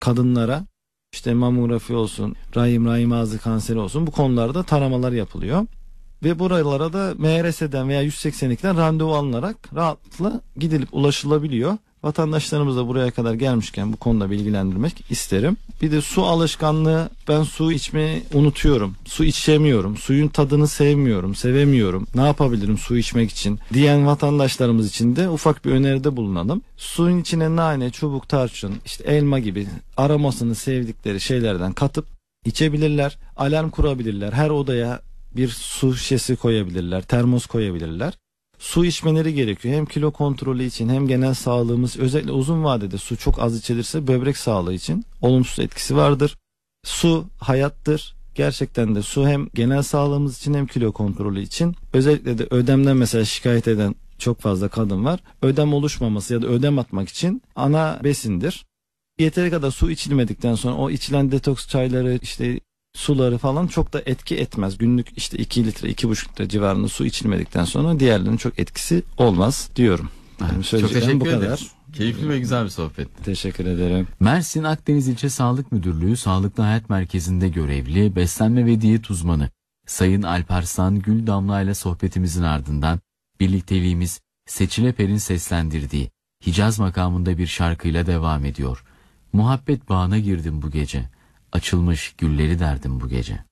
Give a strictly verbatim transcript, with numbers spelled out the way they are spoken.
kadınlara işte mamografi olsun, rahim rahim ağzı kanseri olsun, bu konularda taramalar yapılıyor. Ve buralara da M R S'den veya yüz seksen ikiden randevu alınarak rahatlıkla gidilip ulaşılabiliyor. Vatandaşlarımız da buraya kadar gelmişken bu konuda bilgilendirmek isterim. Bir de su alışkanlığı, ben su içmeyi unutuyorum, su içemiyorum, suyun tadını sevmiyorum, sevemiyorum, ne yapabilirim su içmek için diyen vatandaşlarımız için de ufak bir öneride bulunalım. Suyun içine nane, çubuk, tarçın, işte elma gibi aromasını sevdikleri şeylerden katıp içebilirler, alarm kurabilirler, her odaya bir su şişesi koyabilirler, termos koyabilirler. Su içmeleri gerekiyor. Hem kilo kontrolü için hem genel sağlığımız, özellikle uzun vadede su çok az içilirse böbrek sağlığı için olumsuz etkisi vardır. Su hayattır. Gerçekten de su hem genel sağlığımız için hem kilo kontrolü için. Özellikle de ödemden mesela şikayet eden çok fazla kadın var. Ödem oluşmaması ya da ödem atmak için ana besindir. Yeteri kadar su içilmedikten sonra o içilen detoks çayları, işte suları falan çok da etki etmez. Günlük işte iki litre, iki buçuk litre civarında su içilmedikten sonra diğerlerinin çok etkisi olmaz diyorum. Yani çok teşekkür bu kadar. Ederiz. Keyifli ve güzel bir sohbetti. Teşekkür ederim. Mersin Akdeniz İlçe Sağlık Müdürlüğü Sağlıklı Hayat Merkezi'nde görevli beslenme ve diyet uzmanı Sayın Alparslan Gül Damla ile sohbetimizin ardından birlikteliğimiz Seçile Per'in seslendirdiği Hicaz makamında bir şarkıyla devam ediyor. Muhabbet bağına girdim bu gece, açılmış gülleri derdim bu gece.